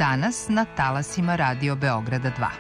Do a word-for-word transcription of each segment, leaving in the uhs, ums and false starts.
danas na talasima Radio Beograda dva.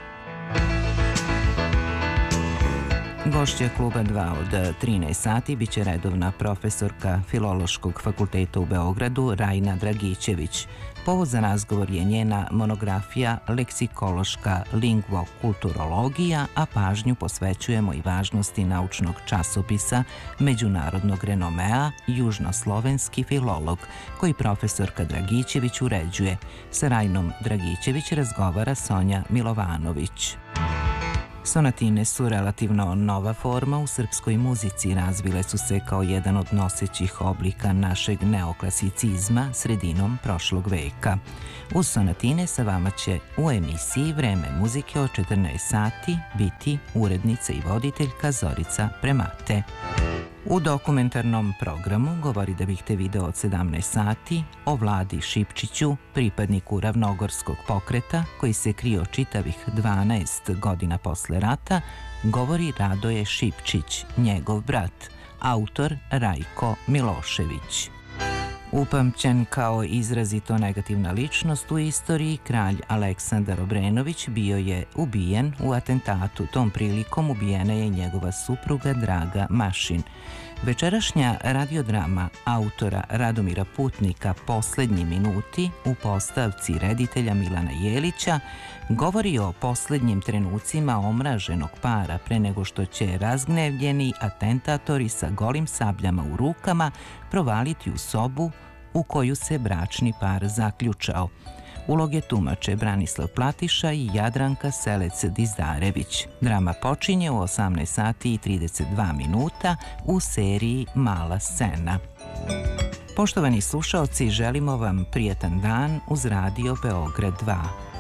Gošća Kluba dva od trinaest sati biće redovna profesorka Filološkog fakulteta u Beogradu Rajna Dragićević. Povod za razgovor je njena monografija Leksikološka lingvokulturologija, a pažnju posvećujemo i važnosti naučnog časopisa međunarodnog renomea Južnoslovenski filolog, koji profesorka Dragićević uređuje. Sa Rajnom Dragićević razgovara Sonja Milovanović. Sonatine su relativno nova forma u srpskoj muzici, razvile su se kao jedan od nosećih oblika našeg neoklasicizma sredinom prošlog veka. Uz sonatine sa vama će u emisiji Vreme muzike od četrnaest sati biti urednica i voditeljka Zorica Premate. U dokumentarnom programu Govori da bih te video od sedamnaest sati o Vladi Šipčiću, pripadniku ravnogorskog pokreta koji se krio čitavih dvanaest godina posle rata, govori Radoje Šipčić, njegov brat, autor Rajko Milošević. Upamćen kao izrazito negativna ličnost u istoriji, kralj Aleksandar Obrenović bio je ubijen u atentatu. Tom prilikom ubijena je njegova supruga Draga Mašin. Večerašnja radiodrama autora Radomira Putnika Poslednji minuti u postavci reditelja Milana Jelića govori o poslednjim trenucima omraženog para pre nego što će razgnevljeni atentatori sa golim sabljama u rukama provaliti u sobu u koju se bračni par zaključao. Uloge tumače Branislav Platiša i Jadranka Selec-Dizdarević. Drama počinje u osamnaest sati i trideset dva minuta u seriji Mala scena. Poštovani slušaoci, želimo vam prijetan dan uz Radio Beograd dva.